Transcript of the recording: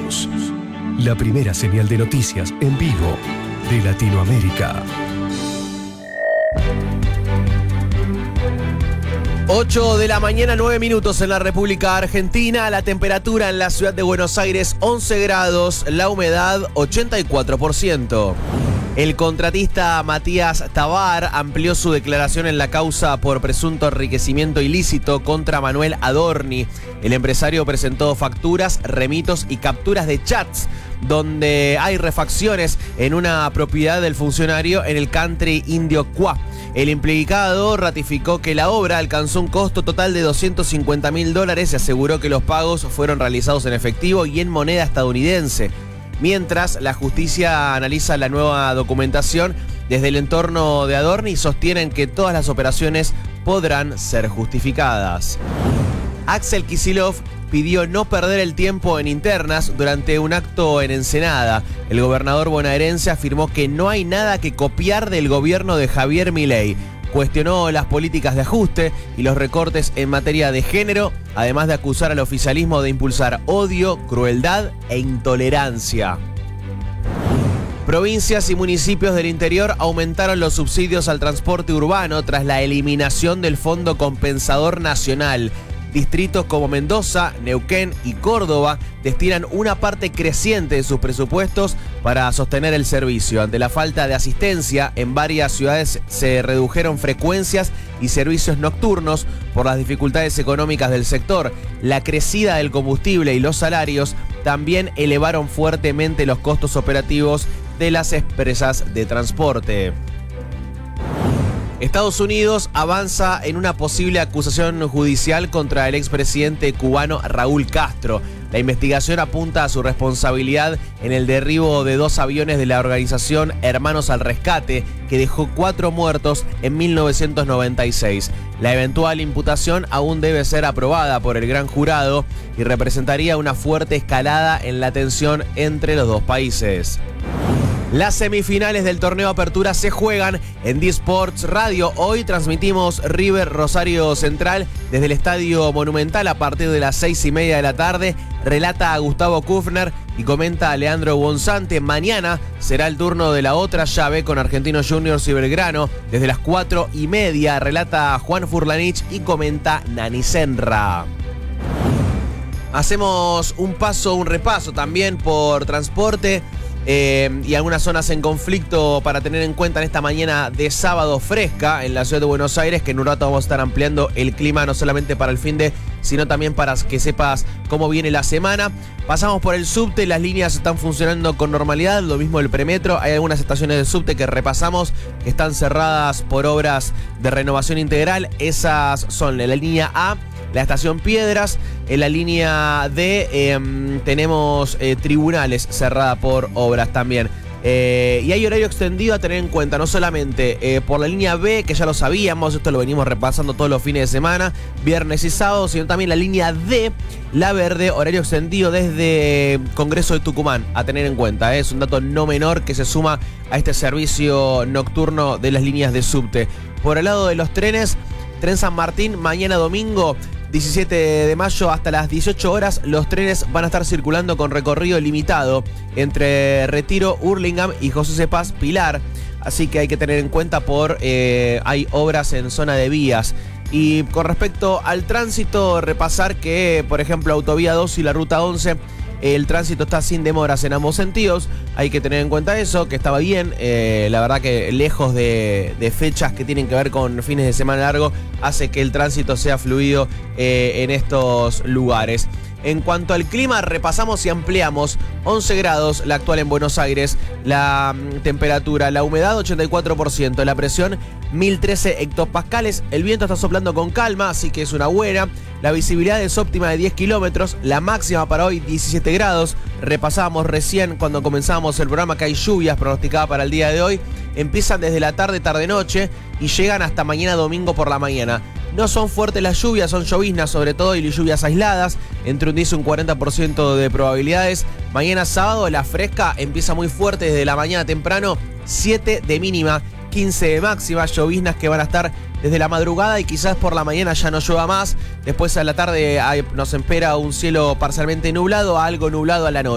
News, la primera señal de noticias en vivo de Latinoamérica. 8 de la mañana, 9 minutos en la República Argentina. La temperatura en la ciudad de Buenos Aires, 11 grados. La humedad, 84%. El contratista Matías Tabar amplió su declaración en la causa por presunto enriquecimiento ilícito contra Manuel Adorni. El empresario presentó facturas, remitos y capturas de chats donde hay refacciones en una propiedad del funcionario en el country indio Cuá. El implicado ratificó que la obra alcanzó un costo total de $250.000 y aseguró que los pagos fueron realizados en efectivo y en moneda estadounidense. Mientras, la justicia analiza la nueva documentación desde el entorno de Adorni y sostienen que todas las operaciones podrán ser justificadas. Axel Kicillof pidió no perder el tiempo en internas durante un acto en Ensenada. El gobernador bonaerense afirmó que no hay nada que copiar del gobierno de Javier Milei. Cuestionó las políticas de ajuste y los recortes en materia de género, además de acusar al oficialismo de impulsar odio, crueldad e intolerancia. Provincias y municipios del interior aumentaron los subsidios al transporte urbano tras la eliminación del Fondo Compensador Nacional. Distritos como Mendoza, Neuquén y Córdoba destinan una parte creciente de sus presupuestos para sostener el servicio. Ante la falta de asistencia, en varias ciudades se redujeron frecuencias y servicios nocturnos por las dificultades económicas del sector. La crecida del combustible y los salarios también elevaron fuertemente los costos operativos de las empresas de transporte. Estados Unidos avanza en una posible acusación judicial contra el expresidente cubano Raúl Castro. La investigación apunta a su responsabilidad en el derribo de 2 aviones de la organización Hermanos al Rescate, que dejó 4 muertos en 1996. La eventual imputación aún debe ser aprobada por el gran jurado y representaría una fuerte escalada en la tensión entre los dos países. Las semifinales del torneo Apertura se juegan en D-Sports Radio. Hoy transmitimos River Rosario Central desde el Estadio Monumental a partir de las 6:30 de la tarde. Relata a Gustavo Kufner y comenta a Leandro Bonzante. Mañana será el turno de la otra llave con Argentinos Juniors y Belgrano. Desde las 4:30 relata a Juan Furlanich y comenta Nani Senra. Hacemos un repaso también por transporte. Y algunas zonas en conflicto para tener en cuenta en esta mañana de sábado fresca en la ciudad de Buenos Aires, que en un rato vamos a estar ampliando el clima no solamente para el fin de, sino también para que sepas cómo viene la semana. Pasamos por el subte, las líneas están funcionando con normalidad, lo mismo el premetro. Hay algunas estaciones de subte que repasamos que están cerradas por obras de renovación integral. Esas son la línea A, la estación Piedras. En la línea D tenemos Tribunales cerrada por obras también. Y hay horario extendido a tener en cuenta, no solamente por la línea B, que ya lo sabíamos, esto lo venimos repasando todos los fines de semana, viernes y sábado, sino también la línea D, la verde, horario extendido desde Congreso de Tucumán, a tener en cuenta. Es un dato no menor que se suma a este servicio nocturno de las líneas de subte. Por el lado de los trenes, Tren San Martín, mañana domingo 17 de mayo hasta las 18 horas, los trenes van a estar circulando con recorrido limitado entre Retiro, Hurlingham y José C. Paz, Pilar. Así que hay que tener en cuenta hay obras en zona de vías. Y con respecto al tránsito, repasar que, por ejemplo, Autovía 2 y la Ruta 11, el tránsito está sin demoras en ambos sentidos. Hay que tener en cuenta eso, que estaba bien. La verdad que lejos de fechas que tienen que ver con fines de semana largo, hace que el tránsito sea fluido en estos lugares. En cuanto al clima, repasamos y ampliamos. 11 grados la actual en Buenos Aires, la temperatura, la humedad 84%, la presión 1013 hectopascales, el viento está soplando con calma, así que es una buena. La visibilidad es óptima de 10 kilómetros, la máxima para hoy 17 grados. Repasábamos recién cuando comenzamos el programa que hay lluvias pronosticadas para el día de hoy. Empiezan desde la tarde-noche y llegan hasta mañana domingo por la mañana. No son fuertes las lluvias, son lloviznas sobre todo y lluvias aisladas, entre un 10 y un 40% de probabilidades. Mañana sábado la fresca empieza muy fuerte desde la mañana temprano, 7 de mínima, 15 de máxima, lloviznas que van a estar desde la madrugada y quizás por la mañana ya no llueva más. Después a la tarde nos espera un cielo parcialmente nublado, algo nublado a la noche.